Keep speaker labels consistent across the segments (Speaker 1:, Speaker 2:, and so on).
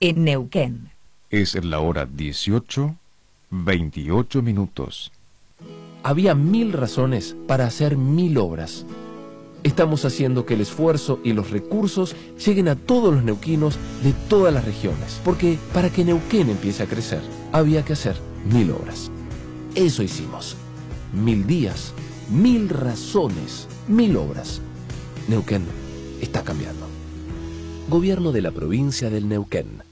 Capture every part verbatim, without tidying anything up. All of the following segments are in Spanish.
Speaker 1: en Neuquén.
Speaker 2: Es la hora dieciocho, veintiocho minutos.
Speaker 3: Había mil razones para hacer mil obras. Estamos haciendo que el esfuerzo y los recursos lleguen a todos los neuquinos de todas las regiones. Porque para que Neuquén empiece a crecer, había que hacer mil obras. Eso hicimos. Mil días, mil razones, mil obras. Neuquén está cambiando. Gobierno de la provincia del Neuquén.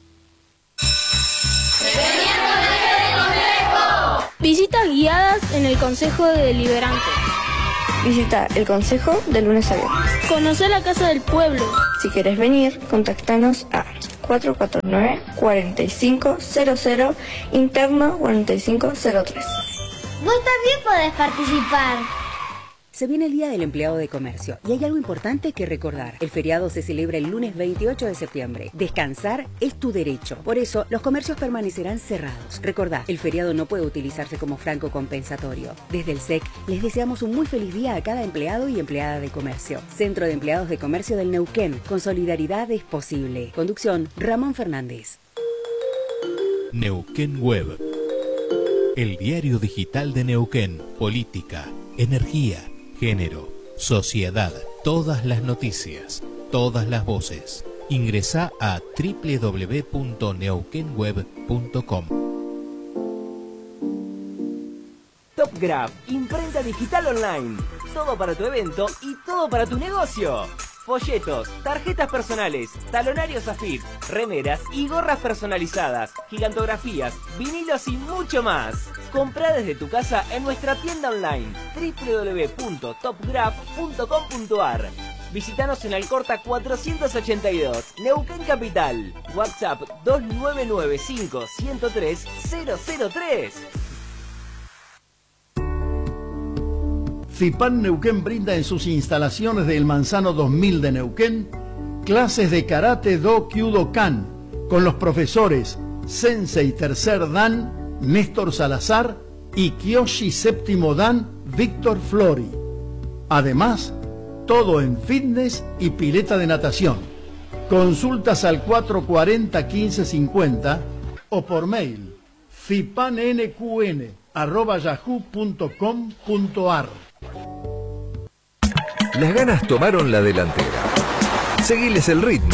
Speaker 4: Visitas guiadas en el Consejo Deliberante.
Speaker 5: Visita el Consejo de lunes a viernes.
Speaker 4: Conocer la Casa del Pueblo.
Speaker 5: Si querés venir, contactanos a cuatro cuatro nueve, cuatro cinco cero cero, interno cuatro cinco cero tres.
Speaker 6: Vos también podés participar.
Speaker 7: Se viene el Día del Empleado de Comercio y hay algo importante que recordar. El feriado se celebra el lunes veintiocho de septiembre. Descansar es tu derecho. Por eso, los comercios permanecerán cerrados. Recordá, el feriado no puede utilizarse como franco compensatorio. Desde el S E C, les deseamos un muy feliz día a cada empleado y empleada de comercio. Centro de Empleados de Comercio del Neuquén. Con solidaridad es posible. Conducción, Ramón Fernández.
Speaker 8: Neuquén Web. El diario digital de Neuquén. Política, energía, género, sociedad, todas las noticias, todas las voces. Ingresá a doble u doble u doble u punto neuquén web punto com.
Speaker 9: Topgraph, imprenta digital online. Todo para tu evento y todo para tu negocio. Folletos, tarjetas personales, talonarios Zafir, remeras y gorras personalizadas, gigantografías, vinilos y mucho más. Comprá desde tu casa en nuestra tienda online doble u doble u doble u punto topgraph punto com punto ar. Visítanos en Alcorta cuatrocientos ochenta y dos, Neuquén Capital. WhatsApp dos nueve nueve cinco, uno cero tres, cero cero tres.
Speaker 10: FIPAN Neuquén brinda en sus instalaciones del Manzano dos mil de Neuquén clases de karate do kyudokan con los profesores Sensei Tercer Dan Néstor Salazar y Kyoshi Séptimo Dan Víctor Flori. Además, todo en fitness y pileta de natación. Consultas al cuatro cuatro cero, quince cincuenta o por mail fipannqn arroba yahoo punto com punto ar.
Speaker 11: Las ganas tomaron la delantera. Seguiles el ritmo.